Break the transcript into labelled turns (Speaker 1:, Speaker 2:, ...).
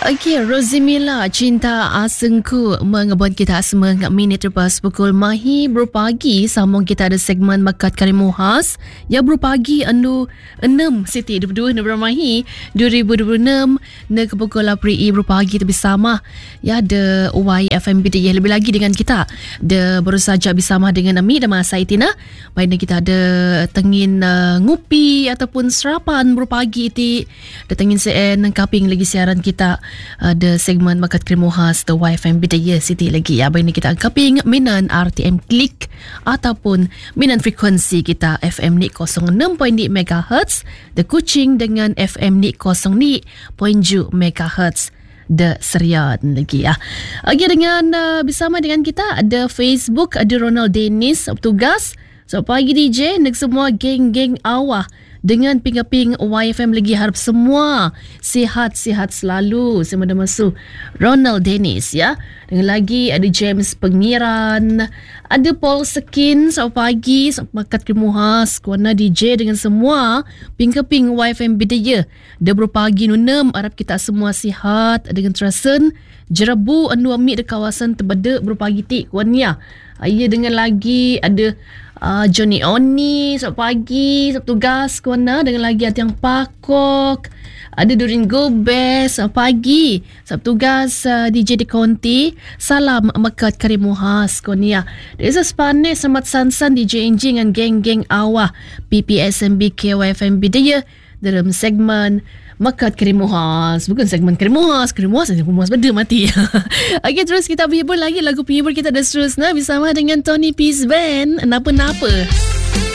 Speaker 1: Okey, Rozimila, cinta asengku mengebuat kita semua minit lepas pukul mahi berpagi. Sambung kita ada segmen Makat Karimu Khas yang berpagi anu 6 Siti 22 November mahi 2026 ne ke pukul April berpagi tu bersama ya ada YFM BDI lebih lagi dengan kita. De baru saja bersama dengan Ami dan Mas Saitina. Baiknya kita ada tengin ngupi ataupun sarapan berpagi ti. Ada tengin CN kaping lagi siaran kita. Ada segmen Makat Karimu Khas The YFM Bidaya City lagi ya. Baik ni kita kaping minan RTM Klik ataupun minan frekuensi kita FM ni 06.2 MHz The Kuching dengan FM ni 0.7 MHz The Serian lagi ya. Lagi dengan bersama dengan kita ada Facebook, ada Ronald Dennis petugas. So pagi DJ nak semua geng-geng awah dengan ping-ping YFM lagi harap semua sihat-sihat selalu. Saya mahu masuk Ronald Dennis ya. Dengan lagi ada James Pengiran, ada Paul Sekin selamat pagi, selamat Makat Karimu Khas kuana DJ dengan semua ping-ping YFM Bidaya. Dia berpagi nunem harap kita semua sihat dengan terasen jerebu anu amik di kawasan terbeda berpagi tik kuania. Ia dengan lagi ada Johnny Oni selamat pagi, selamat tugas kuana dengan lagi Atiang Pakok, ada Durin Gobes selamat pagi, selamat tugas DJ di Konti. Salam Makat Karimu Khas kuania. Desa Spanis selamat sansan DJ Enjing dengan geng-geng awah PPSMB KYFM Bidaya dalam segmen Makat Karimu Khas. Bukan segmen Karimu Khas benda mati. Okey, terus kita berhibur lagi. Lagu penghibur kita dah seterusnya bersama dengan Tony Peace Band. Napa-napa.